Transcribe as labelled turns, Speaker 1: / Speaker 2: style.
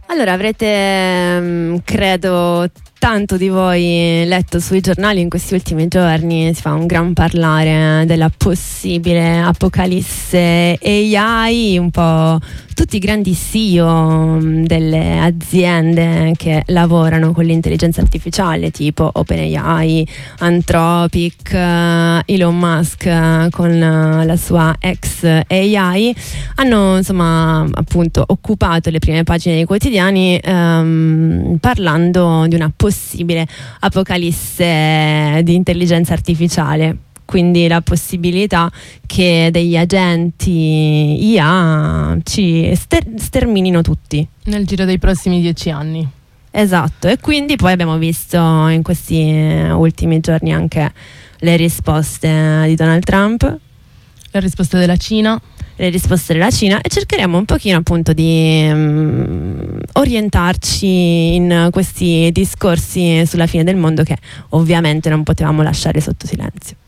Speaker 1: Allora, avrete, credo, tanto di voi letto sui giornali in questi ultimi giorni, si fa un gran parlare della possibile apocalisse AI, un po' tutti i grandi CEO delle aziende che lavorano con l'intelligenza artificiale, tipo OpenAI, Anthropic, Elon Musk con la sua ex AI, hanno insomma appunto occupato le prime pagine dei quotidiani parlando di una possibile apocalisse di intelligenza artificiale, quindi la possibilità che degli agenti IA ci sterminino tutti
Speaker 2: nel giro dei prossimi 10 anni.
Speaker 1: Esatto, e quindi poi abbiamo visto in questi ultimi giorni anche le risposte di Donald Trump,
Speaker 2: Le risposte della Cina.
Speaker 1: le risposte della Cina, e cercheremo un pochino appunto di orientarci in questi discorsi sulla fine del mondo che ovviamente non potevamo lasciare sotto silenzio.